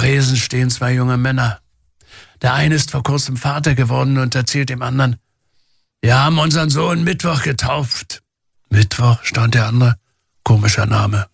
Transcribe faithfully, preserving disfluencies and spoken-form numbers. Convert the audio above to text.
Tresen stehen zwei junge Männer. Der eine ist vor kurzem Vater geworden und erzählt dem anderen: Wir haben unseren Sohn Mittwoch getauft. Mittwoch, stand der andere. Komischer Name.